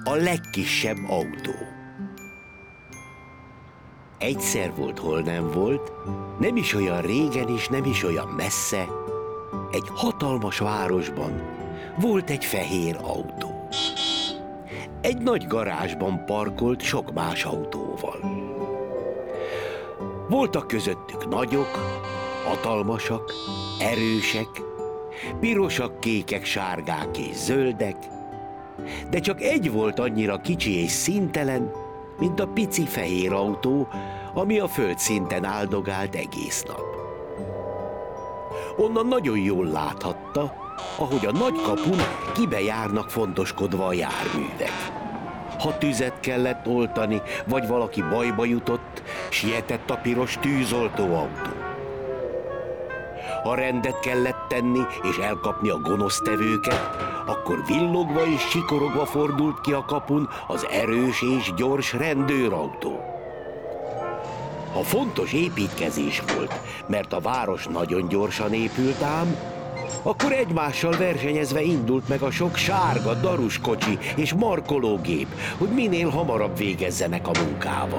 a legkisebb autó. Egyszer volt, hol nem volt, nem is olyan régen és nem is olyan messze, egy hatalmas városban volt egy fehér autó. Egy nagy garázsban parkolt sok más autóval. Voltak közöttük nagyok, hatalmasak, erősek, pirosak, kékek, sárgák és zöldek, de csak egy volt annyira kicsi és színtelen, mint a pici fehér autó, ami a földszinten áldogált egész nap. Onnan nagyon jól láthatta, ahogy a nagy kapun kibejárnak fontoskodva a járművek. Ha tüzet kellett oltani, vagy valaki bajba jutott, sietett a piros tűzoltóautó. Ha rendet kellett tenni és elkapni a gonosztevőket, akkor villogva és sikorogva fordult ki a kapun az erős és gyors rendőrautó. Ha fontos építkezés volt, mert a város nagyon gyorsan épült ám, akkor egymással versenyezve indult meg a sok sárga daruskocsi és markológép, hogy minél hamarabb végezzenek a munkával.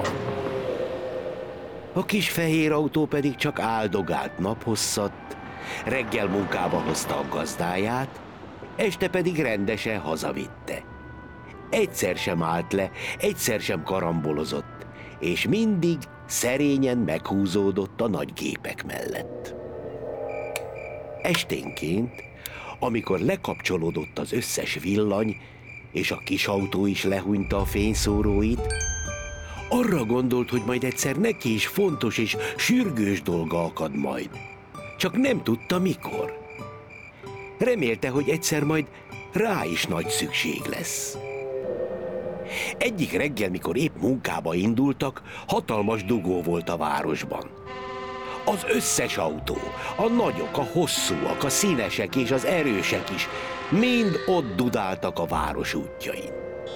A kis fehér autó pedig csak áldogált naphosszat, reggel munkába hozta a gazdáját, este pedig rendesen hazavitte. Egyszer sem állt le, egyszer sem karambolozott, és mindig szerényen meghúzódott a nagy gépek mellett. Esténként, amikor lekapcsolódott az összes villany, és a kis autó is lehúnyta a fényszóróit, arra gondolt, hogy majd egyszer neki is fontos és sürgős dolga akad majd. Csak nem tudta mikor. Remélte, hogy egyszer majd rá is nagy szükség lesz. Egyik reggel, mikor épp munkába indultak, hatalmas dugó volt a városban. Az összes autó, a nagyok, a hosszúak, a színesek és az erősek is mind ott dudáltak a város útjain.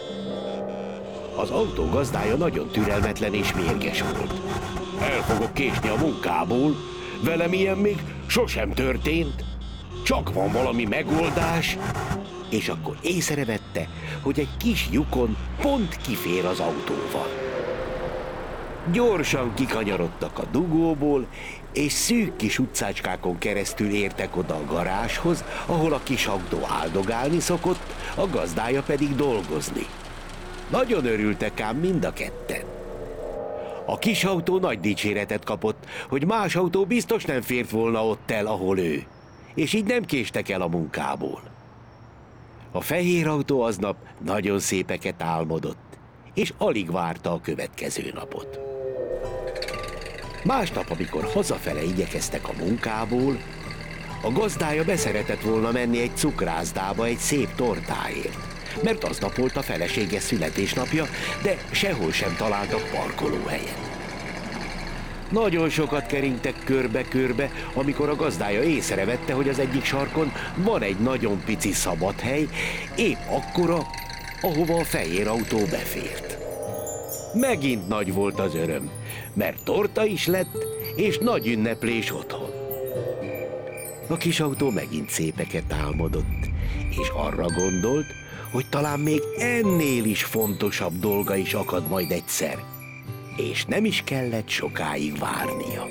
Az autó gazdája nagyon türelmetlen és mérges volt. El fogok késni a munkából, velem ilyen még sosem történt. Csak van valami megoldás, és akkor észrevette, hogy egy kis lyukon pont kifér az autóval. Gyorsan kikanyarodtak a dugóból, és szűk kis utcácskákon keresztül értek oda a garázshoz, ahol a kis autó áldogálni szokott, a gazdája pedig dolgozni. Nagyon örültek ám mind a ketten. A kis autó nagy dicséretet kapott, hogy más autó biztos nem fért volna ott el, ahol ő, és így nem késtek el a munkából. A fehér autó aznap nagyon szépeket álmodott, és alig várta a következő napot. Másnap, amikor hazafele igyekeztek a munkából, a gazdája beszeretett volna menni egy cukrászdába egy szép tortáért, mert aznap volt a felesége születésnapja, de sehol sem találtak parkolóhelyet. Nagyon sokat keringtek körbe-körbe, amikor a gazdája észrevette, hogy az egyik sarkon van egy nagyon pici szabadhely, épp akkora, ahova a fehér autó befért. Megint nagy volt az öröm, mert torta is lett, és nagy ünneplés otthon. A kis autó megint szépeket álmodott, és arra gondolt, hogy talán még ennél is fontosabb dolga is akad majd egyszer, és nem is kellett sokáig várnia.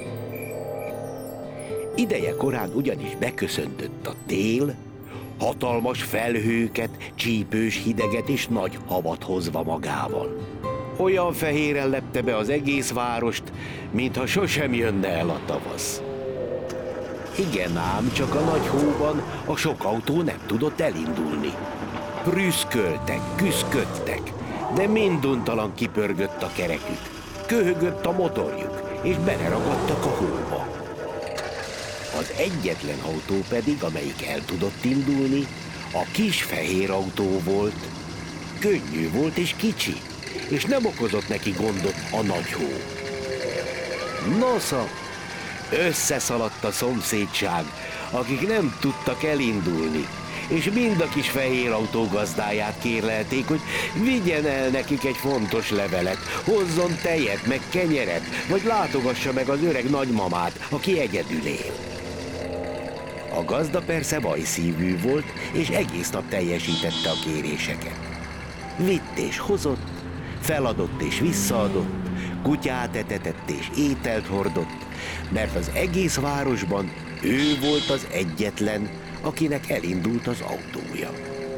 Ideje korán ugyanis beköszöntött a tél, hatalmas felhőket, csípős hideget és nagy havat hozva magával. Olyan fehéren lepte be az egész várost, mintha sosem jönne el a tavasz. Igen ám, csak a nagy hóban a sok autó nem tudott elindulni. Prüszköltek, küszködtek, de minduntalan kipörgött a kerekük, köhögött a motorjuk, és beleragadtak a hóba. Az egyetlen autó pedig, amelyik el tudott indulni, a kis fehér autó volt. Könnyű volt és kicsi, és nem okozott neki gondot a nagy hó. Nosza, összeszaladt a szomszédság, akik nem tudtak elindulni, és mind a kis fehér autó gazdáját kérlelték, hogy vigyen el nekik egy fontos levelet, hozzon tejet, meg kenyeret, vagy látogassa meg az öreg nagymamát, aki egyedül él. A gazda persze vajszívű volt, és egész nap teljesítette a kéréseket. Vitt és hozott, feladott és visszaadott, kutyát etetett és ételt hordott, mert az egész városban ő volt az egyetlen, akinek elindult az autója.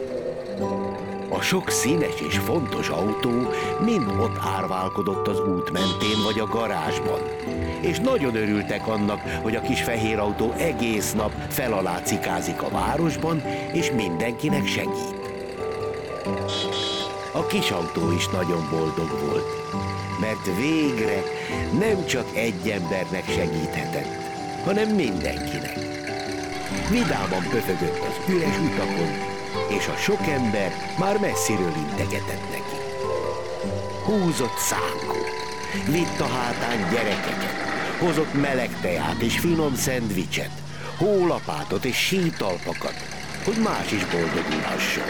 A sok színes és fontos autó mind ott árválkodott az út mentén vagy a garázsban, és nagyon örültek annak, hogy a kis fehér autó egész nap fel alá cikázik a városban, és mindenkinek segít. A kis autó is nagyon boldog volt, mert végre nem csak egy embernek segíthetett, hanem mindenkinek. Vidáman pöfögött az üres utakon, és a sok ember már messziről integetett neki. Húzott szánkót, vitt a hátán gyerekeket, hozott meleg teját és finom szendvicset, hólapátot és sítalpakat, hogy más is boldogulhasson.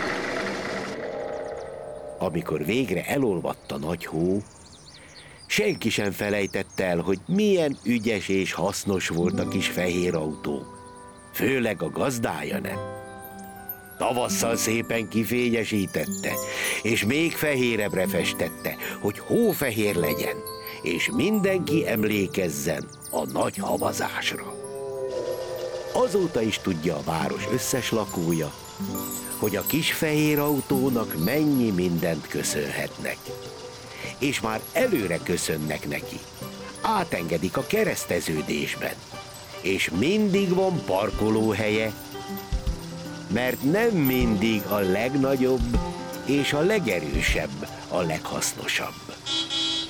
Amikor végre elolvadt a nagy hó, senki sem felejtette el, hogy milyen ügyes és hasznos volt a kis fehér autó, főleg a gazdája nem. Tavasszal szépen kifényesítette, és még fehérebbre festette, hogy hófehér legyen, és mindenki emlékezzen a nagy havazásra. Azóta is tudja a város összes lakója, hogy a kis fehér autónak mennyi mindent köszönhetnek. És már előre köszönnek neki. Átengedik a kereszteződésben, és mindig van parkolóhelye, mert nem mindig a legnagyobb és a legerősebb a leghasznosabb.